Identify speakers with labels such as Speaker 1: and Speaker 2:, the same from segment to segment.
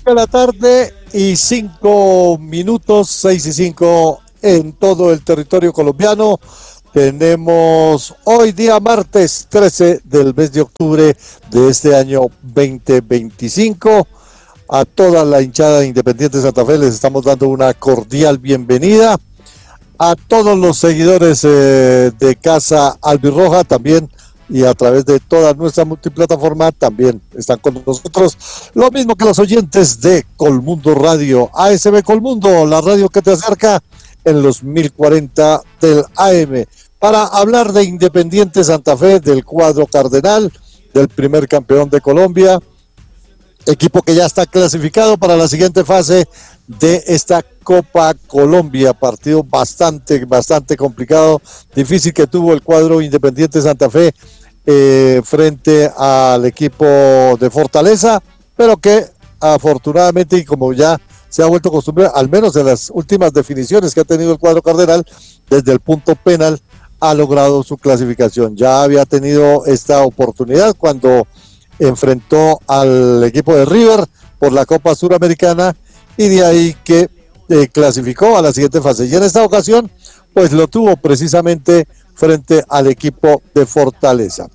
Speaker 1: de la tarde y 5 minutos, 6:05 en todo el territorio colombiano. Tenemos hoy día martes 13 del mes de octubre de este año 2025. A toda la hinchada de Independiente Santa Fe les estamos dando una cordial bienvenida. A todos los seguidores de Casa Albirroja también, y a través de toda nuestra multiplataforma también están con nosotros, lo mismo que los oyentes de Colmundo Radio, ASB Colmundo, la radio que te acerca en los 1040 del AM, para hablar de Independiente Santa Fe, del cuadro cardenal, del primer campeón de Colombia, equipo que ya está clasificado para la siguiente fase de esta Copa Colombia. Partido bastante complicado, difícil que tuvo el cuadro Independiente Santa Fe frente al equipo de Fortaleza, pero que afortunadamente, y como ya se ha vuelto costumbre, al menos en las últimas definiciones que ha tenido el cuadro cardenal, desde el punto penal ha logrado su clasificación. Ya había tenido esta oportunidad cuando enfrentó al equipo de River por la Copa Suramericana, y de ahí que clasificó a la siguiente fase. Y en esta ocasión, pues lo tuvo precisamente frente al equipo de Fortaleza.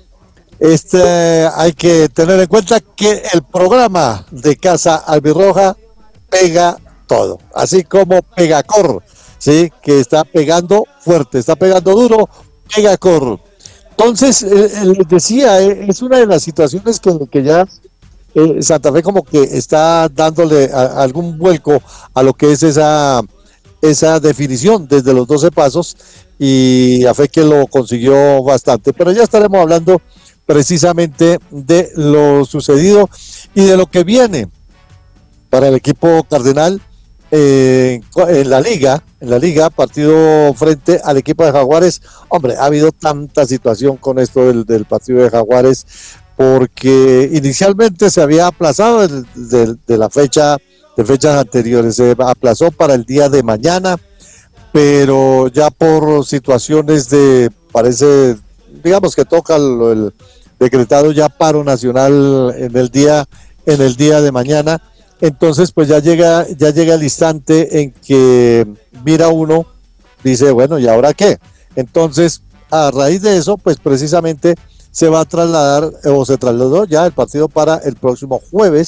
Speaker 1: Hay que tener en cuenta que el programa de Casa Albirroja pega todo, así como Pegacor, ¿sí? Que está pegando fuerte, está pegando duro, Pegacor. Entonces, les decía, es una de las situaciones que ya Santa Fe como que está dándole algún vuelco a lo que es esa definición desde los 12 pasos, y a fe que lo consiguió bastante. Pero ya estaremos hablando precisamente de lo sucedido y de lo que viene para el equipo cardenal en la liga, partido frente al equipo de Jaguares. Hombre, ha habido tanta situación con esto del partido de Jaguares, porque inicialmente se había aplazado de la fecha, de fechas anteriores, se aplazó para el día de mañana, pero ya por situaciones parece, digamos que toca el decretado ya paro nacional en el día de mañana. Entonces pues ya llega el instante en que mira uno, dice, bueno, ¿y ahora qué? Entonces, a raíz de eso, pues precisamente se va a trasladar, o se trasladó ya el partido para el próximo jueves,